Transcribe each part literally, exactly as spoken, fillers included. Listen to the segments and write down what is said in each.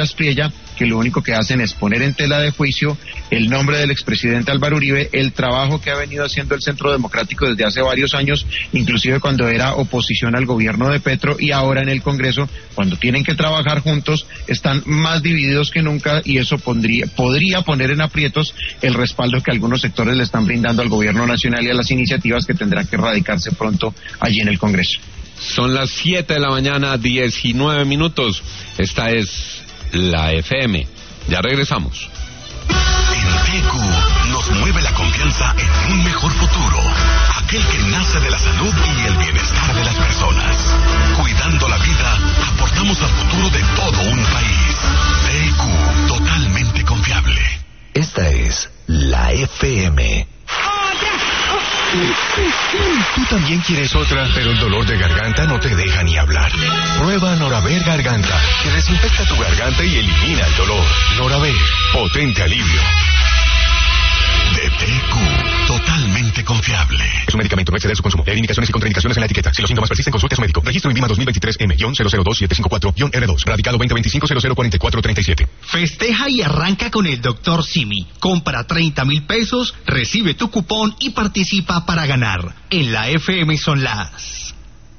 Ángel Aspriella, que lo único que hacen es poner en tela de juicio el nombre del expresidente Álvaro Uribe, el trabajo que ha venido haciendo el Centro Democrático desde hace varios años, inclusive cuando era oposición al gobierno de Petro, y ahora en el Congreso, cuando tienen que trabajar juntos, están más divididos que nunca, y eso pondría, podría poner en aprietos el respaldo que algunos sectores le están brindando al gobierno nacional y a las iniciativas que tendrán que radicarse pronto allí en el Congreso. Son las siete de la mañana, diecinueve minutos. Esta es la F M. Ya regresamos. En T Q nos mueve la confianza en un mejor futuro, aquel que nace de la salud y el bienestar de las personas. Cuidando la vida, aportamos al futuro de todo un país. T Q, totalmente confiable. Esta es la F M. Tú también quieres otra, pero el dolor de garganta no te deja ni hablar. Prueba Noraver Garganta, que desinfecta tu garganta y elimina el dolor. Noraver, potente alivio. De T Q, totalmente confiable. Es un medicamento, no exceder su consumo. Hay indicaciones y contraindicaciones en la etiqueta. Si los síntomas persisten, consulte a su médico. Registro INVIMA dos mil veintitrés M cero cero dos siete cinco cuatro R dos. Radicado veinte veinticinco cero cero cuarenta y cuatro treinta y siete. Festeja y arranca con el doctor Simi. Compra treinta mil pesos, recibe tu cupón y participa para ganar. En la F M son las...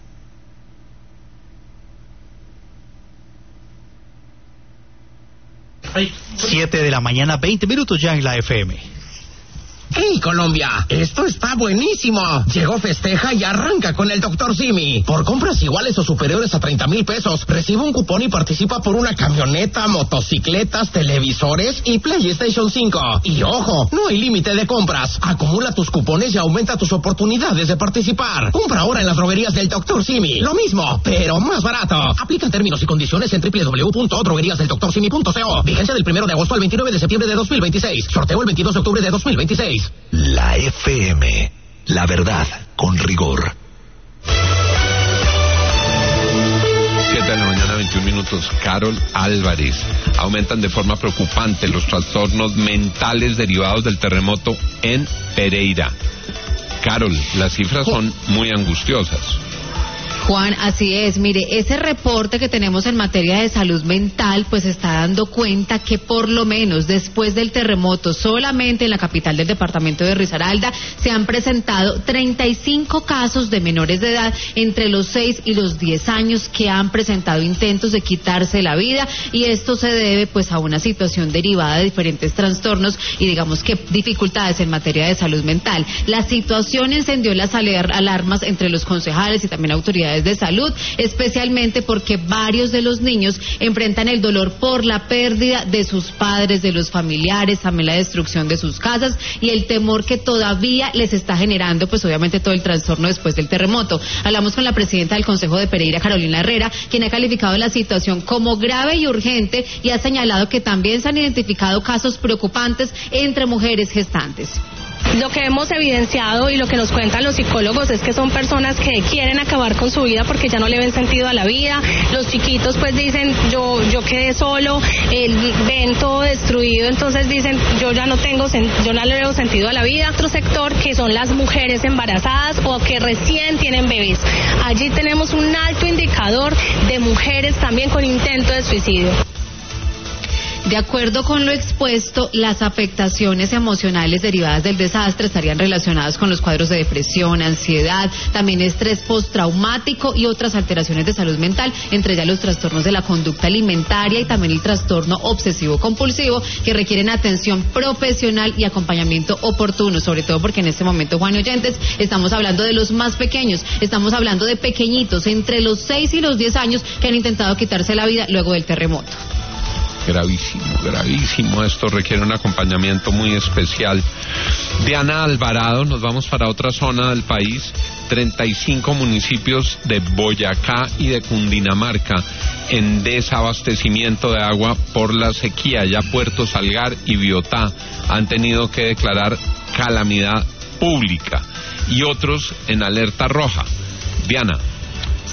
siete de la mañana, veinte minutos ya en la F M. ¡Hey, Colombia! ¡Esto está buenísimo! Llegó Festeja y arranca con el doctor Simi. Por compras iguales o superiores a treinta mil pesos, recibe un cupón y participa por una camioneta, motocicletas, televisores y PlayStation cinco. Y ojo, no hay límite de compras. Acumula tus cupones y aumenta tus oportunidades de participar. Compra ahora en las droguerías del doctor Simi. Lo mismo, pero más barato. Aplican términos y condiciones en doble u doble u doble u punto droguerías del doctor simi punto co. Vigencia del primero de agosto al veintinueve de septiembre de dos mil veintiséis. Sorteo el veintidós de octubre de dos mil veintiséis. La F M, la verdad con rigor. siete de la mañana, veintiún minutos. Carol Álvarez. Aumentan de forma preocupante los trastornos mentales derivados del terremoto en Pereira. Carol, las cifras son muy angustiosas. Juan, así es. Mire, ese reporte que tenemos en materia de salud mental, pues está dando cuenta que por lo menos después del terremoto, solamente en la capital del departamento de Risaralda, se han presentado treinta y cinco casos de menores de edad entre los seis y los diez años que han presentado intentos de quitarse la vida, y esto se debe pues a una situación derivada de diferentes trastornos y digamos que dificultades en materia de salud mental. La situación encendió las alarmas entre los concejales y también autoridades de salud, especialmente porque varios de los niños enfrentan el dolor por la pérdida de sus padres, de los familiares, también la destrucción de sus casas y el temor que todavía les está generando pues obviamente todo el trastorno después del terremoto. Hablamos con la presidenta del Consejo de Pereira, Carolina Herrera, quien ha calificado la situación como grave y urgente y ha señalado que también se han identificado casos preocupantes entre mujeres gestantes. Lo que hemos evidenciado y lo que nos cuentan los psicólogos es que son personas que quieren acabar con su vida porque ya no le ven sentido a la vida. Los chiquitos pues dicen, yo yo quedé solo, el, ven todo destruido, entonces dicen, yo ya no tengo, yo no le veo sentido a la vida. Otro sector que son las mujeres embarazadas o que recién tienen bebés. Allí tenemos un alto indicador de mujeres también con intento de suicidio. De acuerdo con lo expuesto, las afectaciones emocionales derivadas del desastre estarían relacionadas con los cuadros de depresión, ansiedad, también estrés postraumático y otras alteraciones de salud mental, entre ellas los trastornos de la conducta alimentaria y también el trastorno obsesivo-compulsivo, que requieren atención profesional y acompañamiento oportuno, sobre todo porque en este momento, Juan y oyentes, estamos hablando de los más pequeños, estamos hablando de pequeñitos entre los seis y los diez años que han intentado quitarse la vida luego del terremoto. Gravísimo, gravísimo. Esto requiere un acompañamiento muy especial. Diana Alvarado, nos vamos para otra zona del país. treinta y cinco municipios de Boyacá y de Cundinamarca en desabastecimiento de agua por la sequía. Ya Puerto Salgar y Biotá han tenido que declarar calamidad pública y otros en alerta roja. Diana.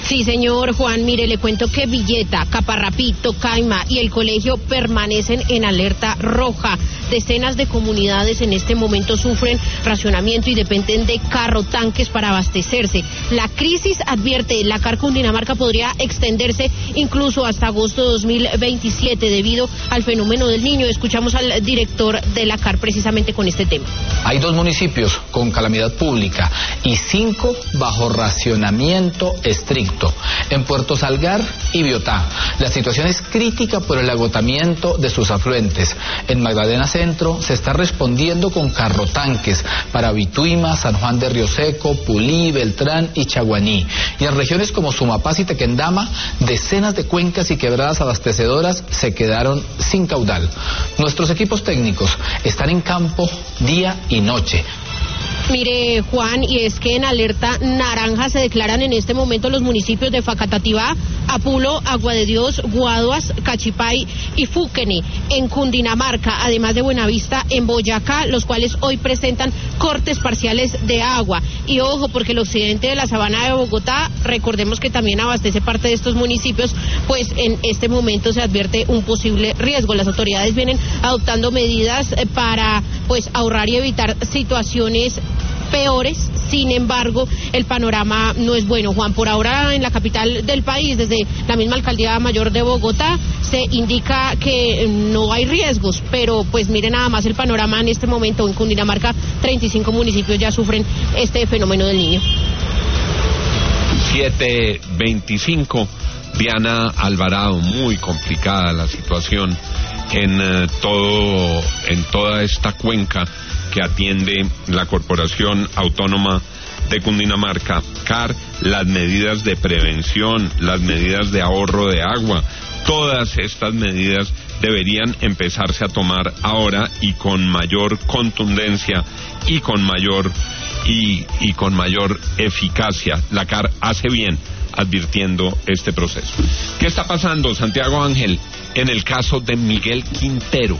Sí, señor Juan, mire, le cuento que Villeta, Caparrapí, Tocaima y el colegio permanecen en alerta roja. Decenas de comunidades en este momento sufren racionamiento y dependen de carro tanques para abastecerse. La crisis, advierte la C A R Cundinamarca, podría extenderse incluso hasta agosto de dos mil veintisiete debido al fenómeno del Niño. Escuchamos al director de la C A R precisamente con este tema. Hay dos municipios con calamidad pública y cinco bajo racionamiento estricto, en Puerto Salgar y Biotá. La situación es crítica por el agotamiento de sus afluentes. En Magdalena Centro se está respondiendo con carrotanques para Vituima, San Juan de Río Seco, Pulí, Beltrán y Chaguaní. Y en regiones como Sumapaz y Tequendama, decenas de cuencas y quebradas abastecedoras se quedaron sin caudal. Nuestros equipos técnicos están en campo día y noche. Mire, Juan, y es que en alerta naranja se declaran en este momento los municipios de Facatativá, Apulo, Agua de Dios, Guaduas, Cachipay y Fuquene, en Cundinamarca, además de Buenavista, en Boyacá, los cuales hoy presentan cortes parciales de agua. Y ojo, porque el occidente de la sabana de Bogotá, recordemos que también abastece parte de estos municipios, pues en este momento se advierte un posible riesgo. Las autoridades vienen adoptando medidas para pues ahorrar y evitar situaciones peores. Sin embargo, el panorama no es bueno, Juan. Por ahora, en la capital del país, desde la misma Alcaldía Mayor de Bogotá, se indica que no hay riesgos, pero pues miren nada más el panorama en este momento. En Cundinamarca, treinta y cinco municipios ya sufren este fenómeno del Niño. siete veinticinco, Diana Alvarado, muy complicada la situación en uh, todo, en toda esta cuenca que atiende la Corporación Autónoma de Cundinamarca, C A R. Las medidas de prevención, las medidas de ahorro de agua, todas estas medidas deberían empezarse a tomar ahora y con mayor contundencia y con mayor y, y con mayor eficacia. La C A R hace bien advirtiendo este proceso. ¿Qué está pasando, Santiago Ángel, en el caso de Miguel Quintero,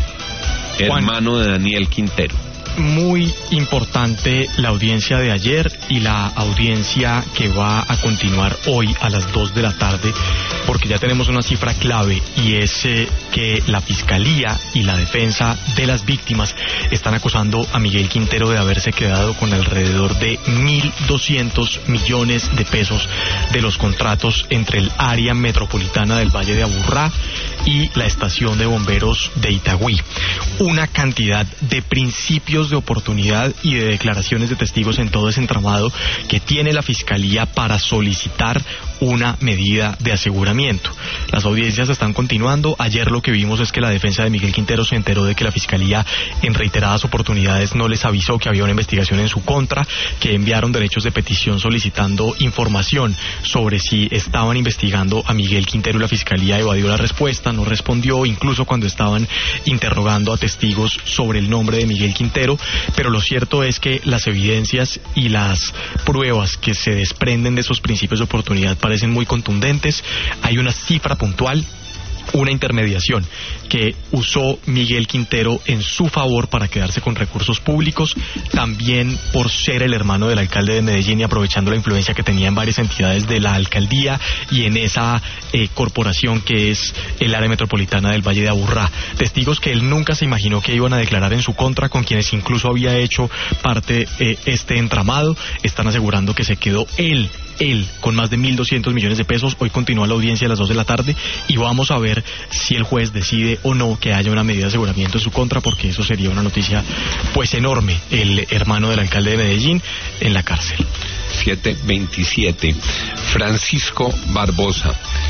hermano de Daniel Quintero? Muy importante la audiencia de ayer y la audiencia que va a continuar hoy a las dos de la tarde, porque ya tenemos una cifra clave, y es eh, que la Fiscalía y la defensa de las víctimas están acusando a Miguel Quintero de haberse quedado con alrededor de mil doscientos millones de pesos de los contratos entre el área metropolitana del Valle de Aburrá y la estación de bomberos de Itagüí. Una cantidad de principios de oportunidad y de declaraciones de testigos en todo ese entramado que tiene la Fiscalía para solicitar una medida de aseguramiento. Las audiencias están continuando. Ayer lo que vimos es que la defensa de Miguel Quintero se enteró de que la Fiscalía en reiteradas oportunidades no les avisó que había una investigación en su contra, que enviaron derechos de petición solicitando información sobre si estaban investigando a Miguel Quintero, y la Fiscalía evadió la respuesta, no respondió, incluso cuando estaban interrogando a testigos sobre el nombre de Miguel Quintero. Pero lo cierto es que las evidencias y las pruebas que se desprenden de esos principios de oportunidad parecen muy contundentes. Hay una cifra puntual, una intermediación que usó Miguel Quintero en su favor para quedarse con recursos públicos, también por ser el hermano del alcalde de Medellín y aprovechando la influencia que tenía en varias entidades de la alcaldía y en esa eh, corporación que es el área metropolitana del Valle de Aburrá. Testigos que él nunca se imaginó que iban a declarar en su contra, con quienes incluso había hecho parte eh, este entramado, están asegurando que se quedó él Él, con más de mil doscientos millones de pesos. Hoy continúa la audiencia a las dos de la tarde y vamos a ver si el juez decide o no que haya una medida de aseguramiento en su contra, porque eso sería una noticia pues enorme. El hermano del alcalde de Medellín en la cárcel. siete veintisiete. Francisco Barbosa,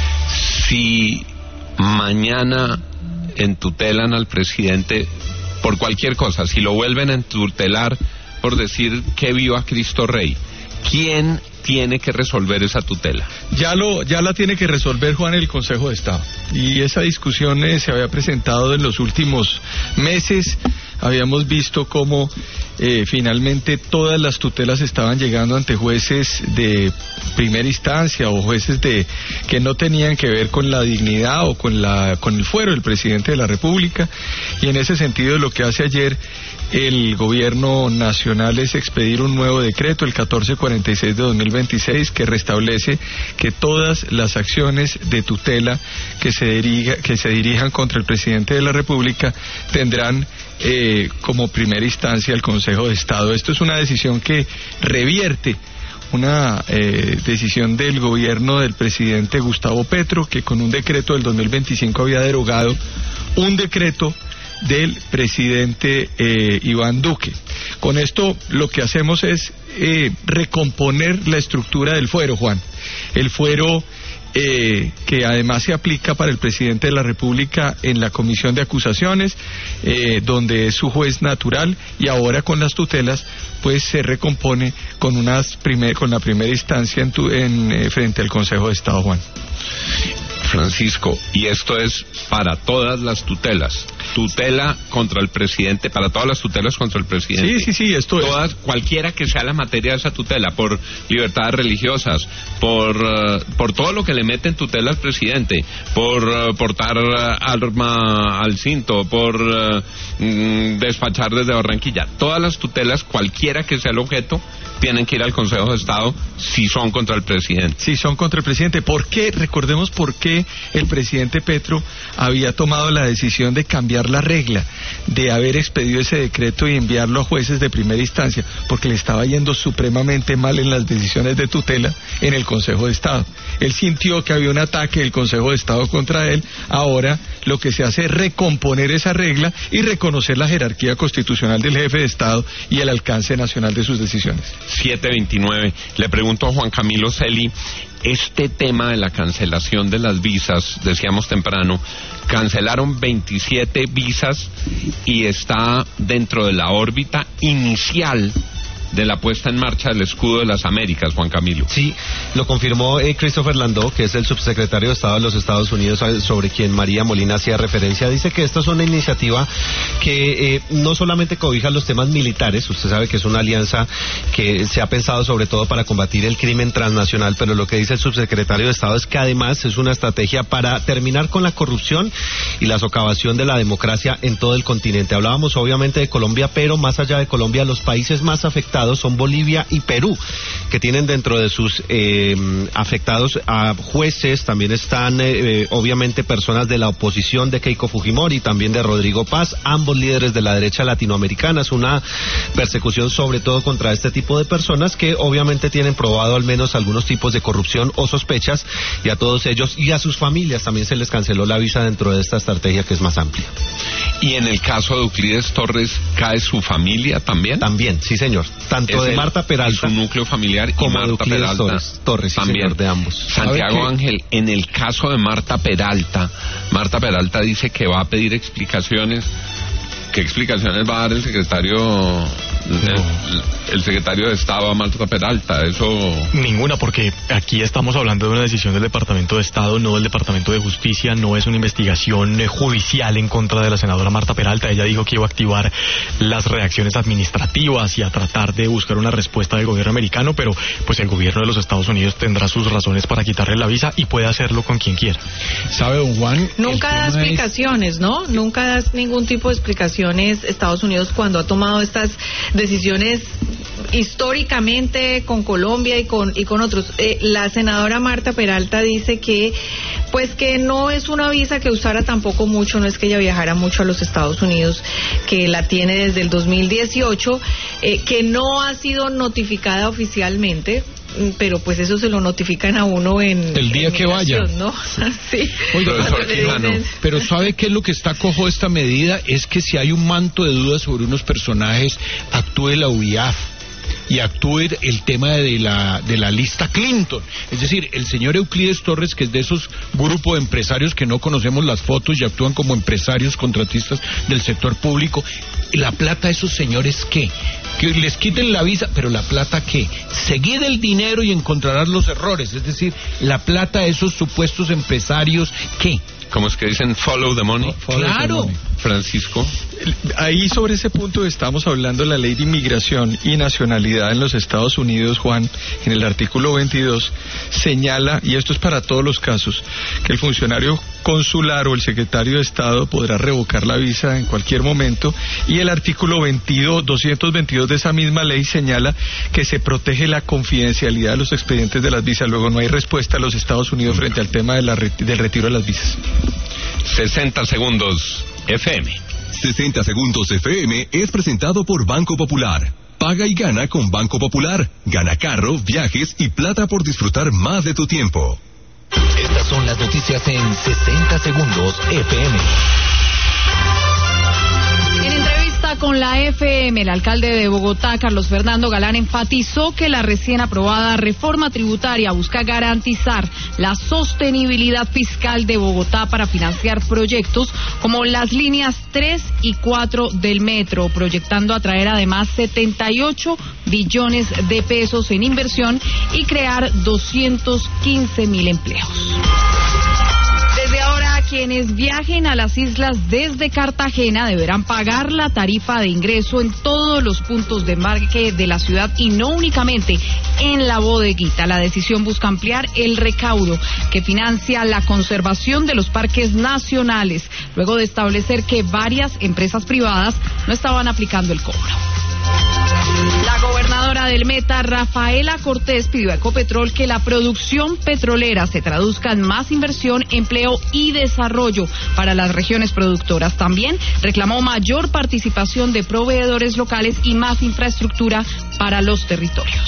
si mañana entutelan al presidente por cualquier cosa, si lo vuelven a entutelar por decir que viva Cristo Rey, ¿quién tiene que resolver esa tutela? Ya lo, ya la tiene que resolver, Juan, el Consejo de Estado. Y esa discusión eh, se había presentado en los últimos meses. habíamos visto cómo eh, finalmente todas las tutelas estaban llegando ante jueces de primera instancia o jueces de que no tenían que ver con la dignidad o con la con el fuero del presidente de la República, y en ese sentido lo que hace ayer el gobierno nacional es expedir un nuevo decreto, el catorce cuarenta y seis de dos mil veintiséis, que restablece que todas las acciones de tutela que se diriga, que se dirijan contra el presidente de la República tendrán eh, como primera instancia el Consejo de Estado. Esto es una decisión que revierte una eh, decisión del gobierno del presidente Gustavo Petro, que con un decreto del dos mil veinticinco había derogado un decreto del presidente eh, Iván Duque. Con esto lo que hacemos es eh, recomponer la estructura del fuero, Juan. El fuero eh, que además se aplica para el presidente de la República en la comisión de acusaciones, eh, donde es su juez natural, y ahora con las tutelas pues se recompone con unas primer, con la primera instancia en, tu, en eh, frente al Consejo de Estado, Juan. Francisco, y esto es para todas las tutelas. Tutela contra el presidente, para todas las tutelas contra el presidente. Sí, sí, sí, esto todas, es. Cualquiera que sea la materia de esa tutela, por libertades religiosas, por uh, por todo lo que le mete en tutela al presidente, por uh, portar uh, arma al cinto, por uh, mm, despachar desde Barranquilla. Todas las tutelas, cualquiera que sea el objeto, tienen que ir al Consejo de Estado si son contra el presidente. Si son contra el presidente. ¿Por qué? Recordemos por qué el presidente Petro había tomado la decisión de cambiar la regla, de haber expedido ese decreto y enviarlo a jueces de primera instancia, porque le estaba yendo supremamente mal en las decisiones de tutela en el Consejo de Estado. Él sintió que había un ataque del Consejo de Estado contra él. Ahora lo que se hace es recomponer esa regla y reconocer la jerarquía constitucional del jefe de Estado y el alcance nacional de sus decisiones. siete veintinueve. Le pregunto a Juan Camilo Celi, este tema de la cancelación de las visas, decíamos temprano, cancelaron veintisiete visas y está dentro de la órbita inicial de la puesta en marcha del escudo de las Américas, Juan Camilo. Sí, lo confirmó eh, Christopher Landau, que es el subsecretario de Estado de los Estados Unidos, sobre quien María Molina hacía referencia. Dice que esta es una iniciativa que eh, no solamente cobija los temas militares, usted sabe que es una alianza que se ha pensado sobre todo para combatir el crimen transnacional, pero lo que dice el subsecretario de Estado es que además es una estrategia para terminar con la corrupción y la socavación de la democracia en todo el continente. Hablábamos obviamente de Colombia, pero más allá de Colombia, los países más afectados son Bolivia y Perú, que tienen dentro de sus eh, afectados a jueces. También están eh, obviamente personas de la oposición de Keiko Fujimori, también de Rodrigo Paz, ambos líderes de la derecha latinoamericana. Es una persecución sobre todo contra este tipo de personas que obviamente tienen probado al menos algunos tipos de corrupción o sospechas, y a todos ellos y a sus familias también se les canceló la visa dentro de esta estrategia que es más amplia. ¿Y en el caso de Euclides Torres cae su familia también? También, sí señor. Tanto de Marta Peralta, su núcleo familiar, como y Marta Euclides Peralta Torres, Torres también, señor, de ambos. Santiago Ángel, en el caso de Marta Peralta, Marta Peralta dice que va a pedir explicaciones. ¿Qué explicaciones va a dar el secretario no. el, el secretario de Estado a Marta Peralta? Eso ninguna, porque aquí estamos hablando de una decisión del Departamento de Estado, no del Departamento de Justicia. No es una investigación eh, judicial en contra de la senadora Marta Peralta. Ella dijo que iba a activar las reacciones administrativas y a tratar de buscar una respuesta del gobierno americano, pero pues el gobierno de los Estados Unidos tendrá sus razones para quitarle la visa y puede hacerlo con quien quiera. ¿Sabe, don Juan? Nunca da explicaciones, es... ¿no? Nunca da ningún tipo de explicación Estados Unidos cuando ha tomado estas decisiones históricamente con Colombia y con y con otros. Eh, la senadora Marta Peralta dice que pues que no es una visa que usara tampoco mucho, no es que ella viajara mucho a los Estados Unidos, que la tiene desde el dos mil dieciocho, eh, que no ha sido notificada oficialmente, pero pues eso se lo notifican a uno en el día en que vaya, ¿no? Sí. Oiga, pero, pero ¿sabe qué es lo que está cojo esta medida? Es que si hay un manto de dudas sobre unos personajes, actúe la U I A F y actúe el tema de la de la lista Clinton. Es decir, el señor Euclides Torres, que es de esos grupos de empresarios que no conocemos las fotos y actúan como empresarios contratistas del sector público. ¿La plata de esos señores qué? que les quiten la visa, pero la plata ¿qué? Seguid el dinero y encontrarás los errores, es decir, la plata de esos supuestos empresarios, ¿qué? ¿Cómo es que dicen? Follow the money. Follow claro. The money. Francisco. Ahí sobre ese punto estamos hablando de la ley de inmigración y nacionalidad en los Estados Unidos, Juan, en el artículo veintidós, señala, y esto es para todos los casos, que el funcionario consular o el secretario de Estado podrá revocar la visa en cualquier momento, y el artículo veintidós, doscientos veintidós de esa misma ley señala que se protege la confidencialidad de los expedientes de las visas. Luego no hay respuesta a los Estados Unidos frente al tema de la, del retiro de las visas. sesenta segundos F M. sesenta segundos F M es presentado por Banco Popular. Paga y gana con Banco Popular. Gana carro, viajes y plata por disfrutar más de tu tiempo. Estas son las noticias en sesenta segundos F M. En entrevista con la F M, el alcalde de Bogotá, Carlos Fernando Galán, enfatizó que la recién aprobada reforma tributaria busca garantizar la sostenibilidad fiscal de Bogotá para financiar proyectos como las líneas tres y cuatro del metro, proyectando atraer además setenta y ocho billones de pesos en inversión y crear doscientos quince mil empleos. Desde ahora, quienes viajen a las islas desde Cartagena deberán pagar la tarifa de ingreso en todos los puntos de embarque de la ciudad y no únicamente en la bodeguita. La decisión busca ampliar el recaudo que financia la conservación de los parques nacionales, luego de establecer que varias empresas privadas no estaban aplicando el cobro. La gobernadora del Meta, Rafaela Cortés, pidió a Ecopetrol que la producción petrolera se traduzca en más inversión, empleo y desarrollo para las regiones productoras. También reclamó mayor participación de proveedores locales y más infraestructura para los territorios.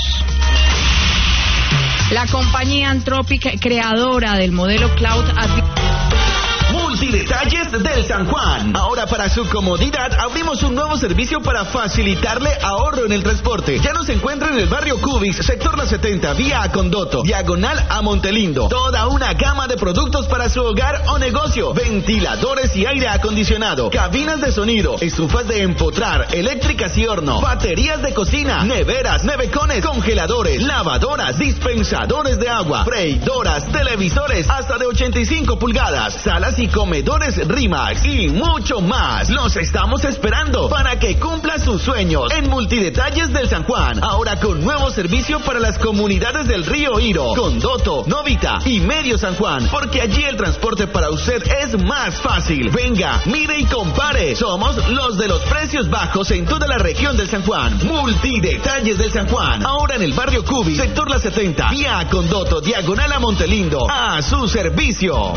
La compañía Anthropic, creadora del modelo Cloud Multidetalles del San Juan. Ahora, para su comodidad, abrimos un nuevo servicio para facilitarle ahorro en el transporte. Ya nos encuentra en el barrio Cubis, sector La setenta, vía a Condoto, diagonal a Montelindo. Toda una gama de productos para su hogar o negocio. Ventiladores y aire acondicionado, cabinas de sonido, estufas de empotrar, eléctricas y horno, baterías de cocina, neveras, nevecones, congeladores, lavadoras, dispensadores de agua, freidoras, televisores hasta de ochenta y cinco pulgadas, salas y comedores Rimax y mucho más. Los estamos esperando para que cumpla sus sueños en Multidetalles del San Juan. Ahora con nuevo servicio para las comunidades del Río Iro, Condoto, Novita y Medio San Juan, porque allí el transporte para usted es más fácil. Venga, mire y compare. Somos los de los precios bajos en toda la región del San Juan. Multidetalles del San Juan. Ahora en el barrio Cubi, sector La setenta, vía a Condoto, diagonal a Montelindo. A su servicio.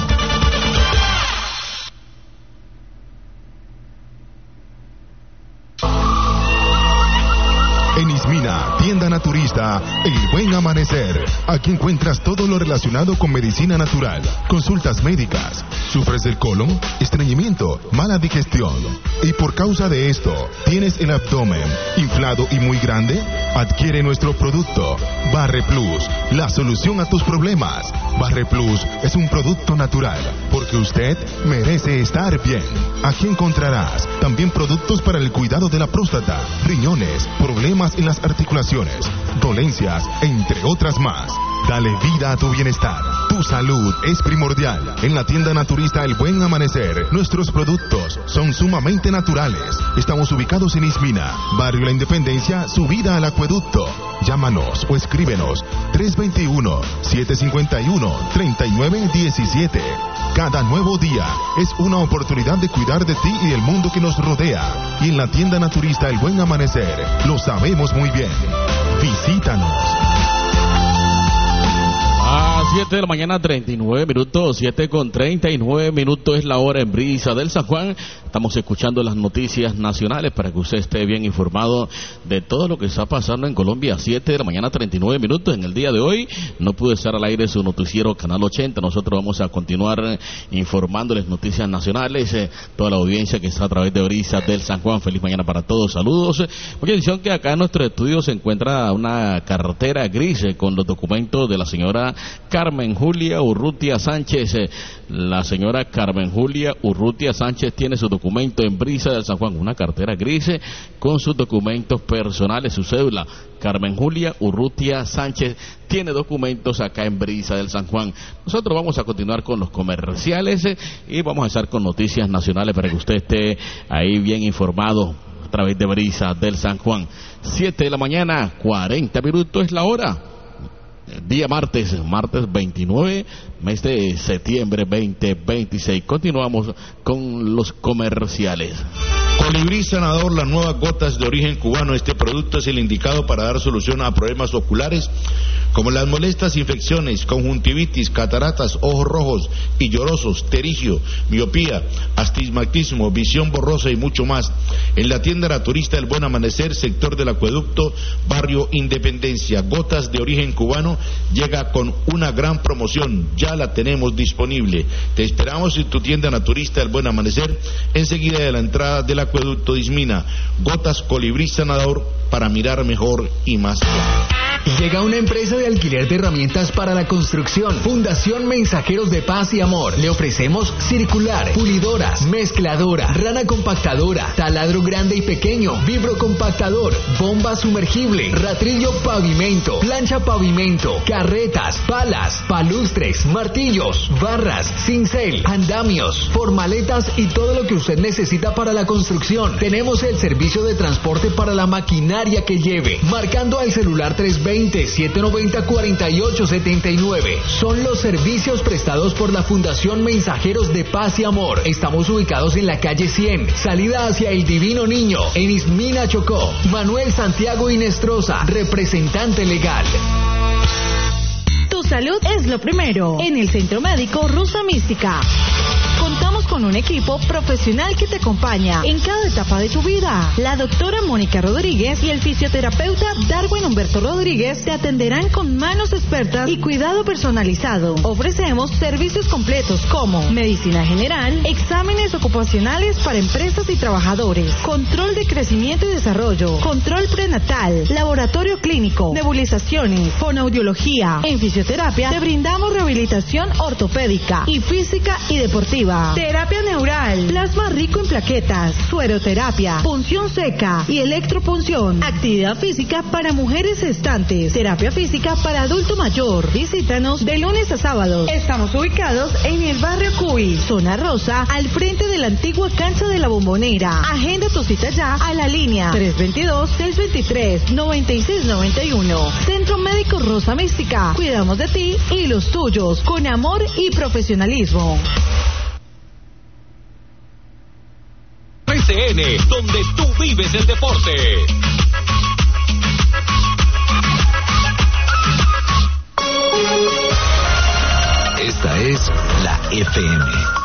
En Ismina, tienda naturista, El Buen Amanecer. Aquí encuentras todo lo relacionado con medicina natural, consultas médicas. ¿Sufres del colon, estreñimiento, mala digestión? Y por causa de esto, ¿tienes el abdomen inflado y muy grande? Adquiere nuestro producto, Barre Plus, la solución a tus problemas. Barre Plus es un producto natural, porque usted merece estar bien. Aquí encontrarás también productos para el cuidado de la próstata, riñones, problemas en las articulaciones, dolencias, entre otras más. Dale vida a tu bienestar. Tu salud es primordial. En la tienda naturista El Buen Amanecer, nuestros productos son sumamente naturales. Estamos ubicados en Ismina, Barrio La Independencia, subida al acueducto. Llámanos o escríbenos tres dos uno, siete cinco uno, tres nueve uno siete. Cada nuevo día es una oportunidad de cuidar de ti y del mundo que nos rodea. Y en la tienda naturista El Buen Amanecer, lo sabemos muy bien. Visítanos. A siete de la mañana, treinta y nueve minutos, siete con treinta y nueve minutos es la hora en Brisa del San Juan. Estamos escuchando las noticias nacionales para que usted esté bien informado de todo lo que está pasando en Colombia. siete de la mañana, treinta y nueve minutos. En el día de hoy no pudo estar al aire su noticiero Canal ochenta. Nosotros vamos a continuar informándoles noticias nacionales, eh, toda la audiencia que está a través de Brisa del San Juan. Feliz mañana para todos, saludos. Mucha atención que acá en nuestro estudio se encuentra una cartera gris eh, con los documentos de la señora Carmen Carmen Julia Urrutia Sánchez. Eh, la señora Carmen Julia Urrutia Sánchez tiene su documento en Brisa del San Juan, una cartera gris eh, con sus documentos personales, su cédula. Carmen Julia Urrutia Sánchez tiene documentos acá en Brisa del San Juan. Nosotros vamos a continuar con los comerciales eh, y vamos a estar con noticias nacionales para que usted esté ahí bien informado a través de Brisa del San Juan. Siete de la mañana, cuarenta minutos es la hora. Día martes, martes veintinueve, mes de septiembre veinte veintiséis. Continuamos con los comerciales. Colibrí Sanador, las nuevas gotas de origen cubano. Este producto es el indicado para dar solución a problemas oculares como las molestas infecciones, conjuntivitis, cataratas, ojos rojos y llorosos, terigio, miopía, astigmatismo, visión borrosa y mucho más. En la tienda naturista El Buen Amanecer, sector del Acueducto, barrio Independencia. Gotas de origen cubano llega con una gran promoción, ya la tenemos disponible. Te esperamos en tu tienda naturista El Buen Amanecer, enseguida de la entrada del Acueducto de Ismina. Gotas Colibrí Sanador para mirar mejor y más claro. Llega una empresa de alquiler de herramientas para la construcción, Fundación Mensajeros de Paz y Amor. Le ofrecemos circular, pulidoras, mezcladora, rana compactadora, taladro grande y pequeño, vibrocompactador, bomba sumergible, ratrillo pavimento, plancha pavimento, carretas, palas, palustres, martillos, barras, cincel, andamios, formaletas y todo lo que usted necesita para la construcción. Tenemos el servicio de transporte para la maquinaria que lleve, marcando al celular trescientos veinte, setecientos noventa, cuarenta y ocho setenta y nueve. Son los servicios prestados por la Fundación Mensajeros de Paz y Amor. Estamos ubicados en la calle cien, salida hacia el Divino Niño, en Ismina, Chocó. Manuel Santiago Inestrosa, representante legal. Tu salud es lo primero. En el Centro Médico Rusa Mística contamos con un equipo profesional que te acompaña en cada etapa de tu vida. La doctora Mónica Rodríguez y el fisioterapeuta Darwin Humberto Rodríguez te atenderán con manos expertas y cuidado personalizado. Ofrecemos servicios completos como medicina general, exámenes ocupacionales para empresas y trabajadores, control de crecimiento y desarrollo, control prenatal, laboratorio clínico, nebulizaciones, fonoaudiología. En fisioterapia te brindamos rehabilitación ortopédica y física y deportiva. Terapia neural, plasma rico en plaquetas, sueroterapia, punción seca y electropunción. Actividad física para mujeres gestantes, terapia física para adulto mayor. Visítanos de lunes a sábados. Estamos ubicados en el barrio Cuy, zona rosa, al frente de la antigua cancha de la Bombonera. Agenda tu cita ya a la línea tres dos dos, seis dos tres, nueve seis nueve uno. Centro Médico Rosa Mística. Cuidamos de ti y los tuyos con amor y profesionalismo. R C N, donde tú vives el deporte. Esta es la F M.